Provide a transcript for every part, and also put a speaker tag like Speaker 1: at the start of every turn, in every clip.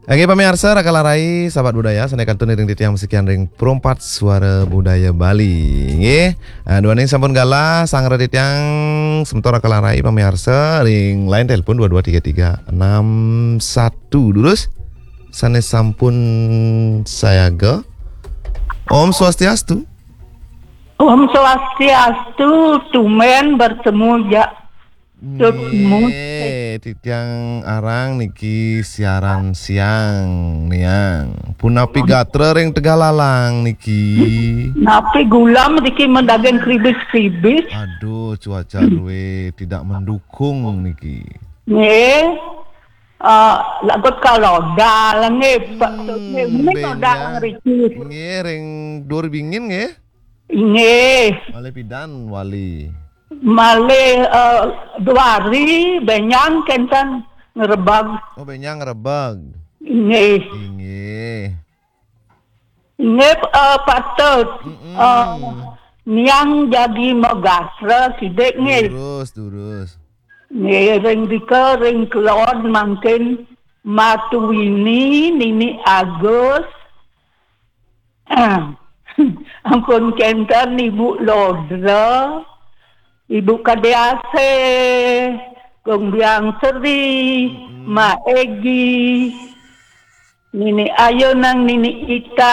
Speaker 1: Oke pemirsa, rakalarai sahabat budaya, sanai kantun ring titiang sekian ring perompat suara budaya Bali. Nggih. Dua ning sampun gala sang titiang sementora rakalarai pemirsa ring line telepon 223361 durus. Sanes sampun saya ge. Om Swastiastu.
Speaker 2: Om Swastiastu, tumen bertemu ya.
Speaker 1: Titiang arang niki siaran siang niang. Punapi gatre ring Tegalalang niki.
Speaker 2: Napi gulam niki mendagang kribis-kribis.
Speaker 1: Aduh, cuaca luwe tidak mendukung niki.
Speaker 2: Nggih. Lagot kalau dalang Pak. Ini dalang riki.
Speaker 1: Nggih, ring dur bingin nggih.
Speaker 2: Nggih.
Speaker 1: Wali pidan wali.
Speaker 2: Male duari benyang kentan ngerebag.
Speaker 1: Oh, benyang ngerebag.
Speaker 2: Nggih.
Speaker 1: Nggih.
Speaker 2: Nggih patut. Niang jadi megasra sidek nggih.
Speaker 1: Durus.
Speaker 2: Nggih ring dika ring kelon mangken matuwini nini Agus. Ampun kentan Ibu Lodra. Ibu Kadease, Gongbiang Seri, Ma Egi, Nini Ayo nang Nini Ita,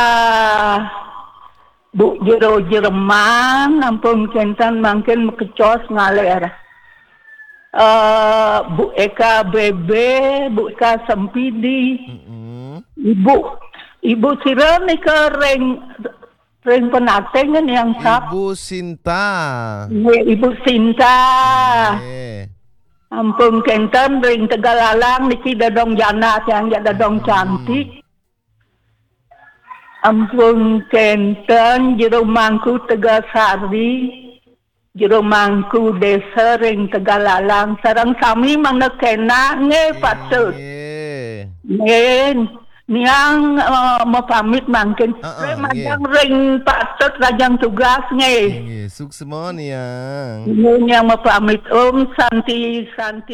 Speaker 2: Bu Jero Jerman, ampun kentan mangken mekecos ngaler. Bu Eka Bebe, Bu Eka Sempidi, Ibu Sira nih ring penatengan yang sap.
Speaker 1: Ibu Sinta.
Speaker 2: Ibu Sinta. Ampun kenten ring Tegalalang niki dadong jana yang dadong cantik. Ampun kenten jero mangku Tegasari. Jero mangku desa ring Tegalalang sareng sami mangna kena nge patut. Nge niang mapamit mangkin madang ring patut rajang tugas nge
Speaker 1: suksema niang
Speaker 2: niang mapamit Santi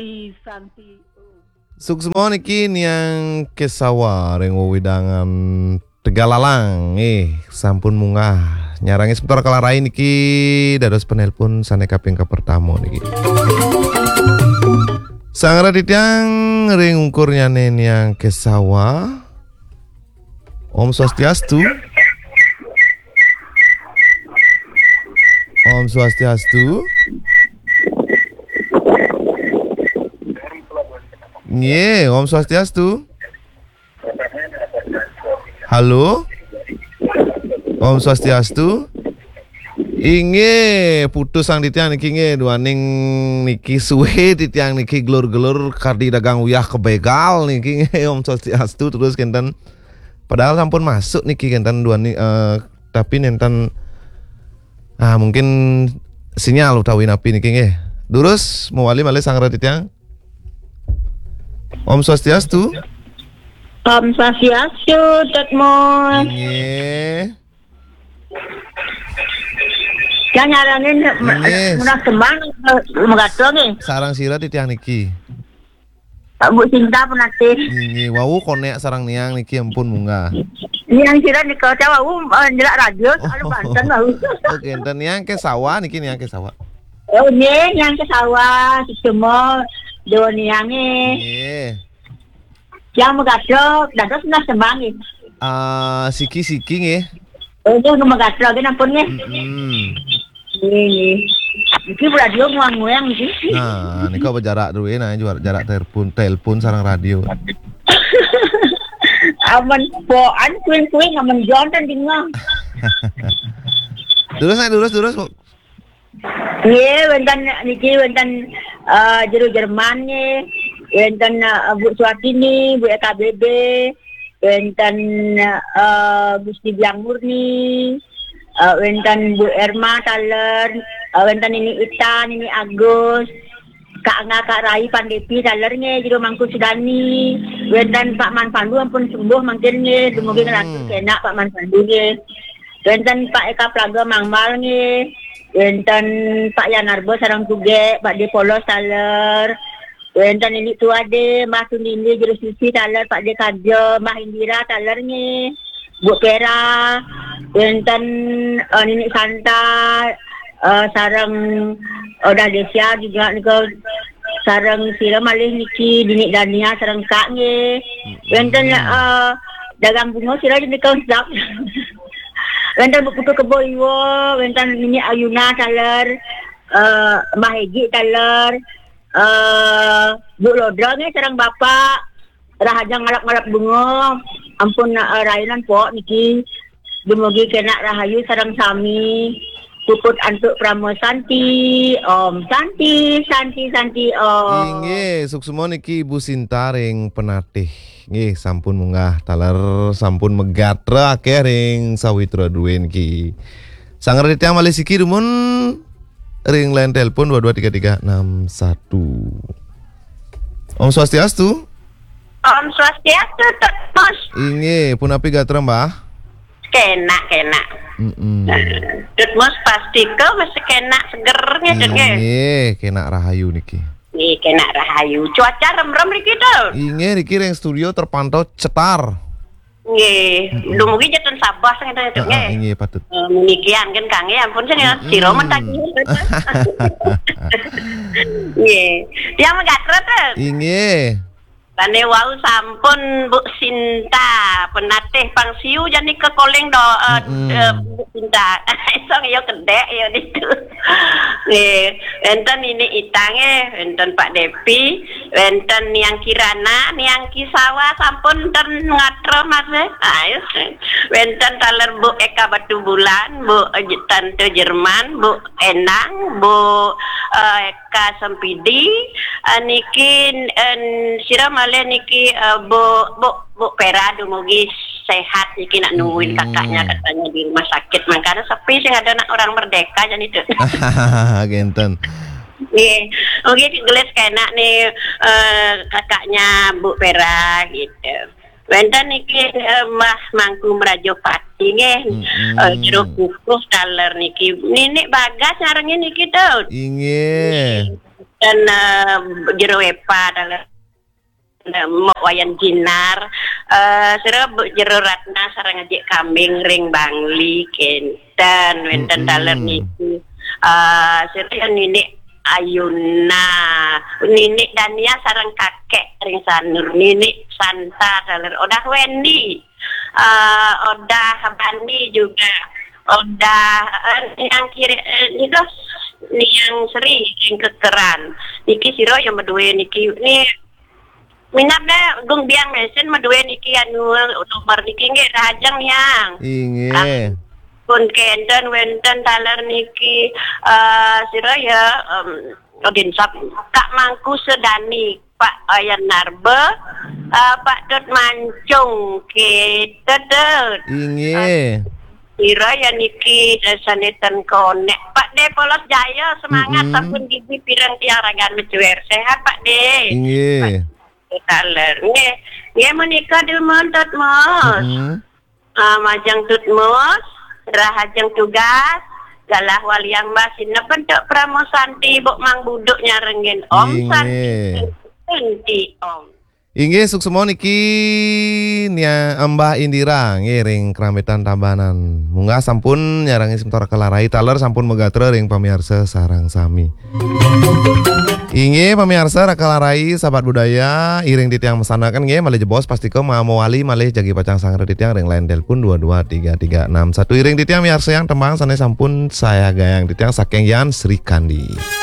Speaker 1: suksema niki niang kesawa ring wewidangan Tegalalang sampun munggah nyarangi sebentar kalarai niki dados penelpon sane kaping pertama niki sang raditang ring ungkurnya niang kesawa. Om Swastiastu. Om Swastiastu. Nggih, Om Swastiastu. Halo. Om Swastiastu. Inge putus sang titiang niki nge duaning niki suwe titiang niki glur-glur kardi dagang uyah kebegal niki nge Om Swastiastu terus kenten padahal sampun masuk niki kenten dua nih tapi nenten mungkin sinyal utawin api niki nggih. Durus mewali malih sang raditya. Om Swastiastu.
Speaker 3: Om Swastiastu, Tetmon.
Speaker 1: Nggih.
Speaker 3: Yang nyaranin munah sembang megato nggih.
Speaker 1: Sarang sira titiang niki.
Speaker 3: Bu Sinta penatis.
Speaker 1: Nggih, wau konek sarang niang niki ampun munggah.
Speaker 3: Niang sira di kota wau jelak radio soal Banten wau.
Speaker 1: Oke, enten niang ke sawah niki niang ke sawah.
Speaker 3: Oh nggih, niang ke sawah semua do niange.
Speaker 1: Nggih.
Speaker 3: Yang megato dados munah sembang nggih.
Speaker 1: Siki-siki nggih.
Speaker 3: Oh nggih megato nggih ampun nggih. Nggih. Iki radio nguang-nguang iki.
Speaker 1: Nah, niko berjarak dulu nah jarak telepon sarang radio.
Speaker 3: Aman poan kuing-kuing aman jonten dingah.
Speaker 1: Durus.
Speaker 3: Nggih, wonten niki wonten jero Jerman nggih. Wonten Bu Suatini, Bu EKBB, wonten Gusti Biang Murni. Wenten Bu Erma taler, wenten ini Ita, ini Agus, Kak Rai Pandepi talernya, jero Mangku Sudani, wenten Pak Man Pandu ampun sembuh mangkirnya, dumugi ngelaku kena Pak Man Pandu nge, wenten Pak Eka Praga Mangmal nge, wenten Pak Yanarbo sarang tuge, Pak Depolos taler, Wenten ini tu ada Mbah Tunini Juru Sisi taler Pak De Kaja Mbah Indira talernya Bu Pera wenten Nini Santa sarang Odah Desia juga nika sarang sira malih niki Dinik Dania sarang kak nge wenten dagang bunga sira nika sedap wenten Bu Putu Kebo Iwo wenten Nini Ayuna taler Mbah Hegi taler Bu Lodra ni sarang bapak rahajang ngalap-ngalap bunga ampun rainan po niki dumugi kena rahayu sarang sami puput antuk Pramo Santi Om Santi Om
Speaker 1: Inge suksumo niki Ibu Sinta ring penatih nggih sampun munggah taler sampun megatra akeh ring sawitra duwe niki sanger titiang malih siki rumun ring line telepon 223361. Om Swastiastu.
Speaker 3: Om Swastiastu Tok Mos.
Speaker 1: Inge punapi gatra Mbah?
Speaker 3: Kena. Tok Mos pasti ke mesti kena segernya Tok nge.
Speaker 1: Inge kena rahayu niki.
Speaker 3: Nih kena rahayu. Cuaca rem-rem riki tuh.
Speaker 1: Inge niki ring studio terpantau cetar.
Speaker 3: Nggih, dumugi jatan Sabah sing itu nggih.
Speaker 1: Inge patut.
Speaker 3: Menikian kan Kang ya ampun sing sira mentagi. Nggih. Dia megatra tuh.
Speaker 1: Inge.
Speaker 3: Kane wau sampun Bu Sinta penatih pangsiu jani ke koleng do Bu Sinta. Isong yo kedek yo ditu. Nggih, enten ini itange, enten Pak Depi, enten Niang Kirana, Niang Kisawa sampun ten ngatra Mas. Ayo. Wenten taler Bu Eka Batu Bulan, Bu Tante Jerman, Bu Endang, Bu Eka Sempidi, niki sira malih niki Bu Pera dumugi sehat niki nak nungguin kakaknya katanya di rumah sakit makanya sepi sing ada anak orang merdeka jadi itu.
Speaker 1: Genten.
Speaker 3: Nggih, oke geles kena nih kakaknya Bu Pera gitu. Wenten niki Mbah Mangku Mrajopati nggih. Jeruk kukuh taler niki. Ninik Bagas sarenge niki tuh.
Speaker 1: Inge.
Speaker 3: Dan jeruk epa taler Mok Wayan Jinar sira Jero Ratna sareng ajik kambing ring Bangli kenten wenten taler niki sira Ninik Ayuna Ninik Dania sareng kakek ring Sanur Ninik Santa taler Odah Wendy Odah Bandi juga Odah yang kiri itu yang Sri ring Kekeran niki sira yang medue niki ni minap na gung biang mesin madue niki anu nomor niki nggih rajang yang.
Speaker 1: Inge.
Speaker 3: Pun kenten wenten taler niki sira ya Odin Sap Kak Mangku Sedani Pak Ayan Narbe Pak Dot Mancung kita
Speaker 1: Inge.
Speaker 3: Sira ya niki sanetan konek Pak De Polos Jaya semangat sampun gigi pirang tiang ragan mecuer sehat Pak De.
Speaker 1: Inge.
Speaker 3: Taler nggih menika demen Tut Mos majang Tut Mos rahajeng tugas galah waliang Mbah sinepen Tok Pramo Santi Bok Mang Buduk nyarengin Om Santi Om
Speaker 1: Inge suksemo niki nia Mbah Indira nggih ring Krametan Tabanan munggah sampun nyarangi sementara kelarai taler sampun megatra ring pamirsa sarang sami. Inge pamirsa rakalarai sahabat budaya iring titiang mesanakan nge malih jebos pastiko mau wali malih jagi pacang sangre titiang ring lain telepon 223361 iring titiang miarsa yang tembang sanai sampun saya gayang titiang saking Yan Sri Kandi.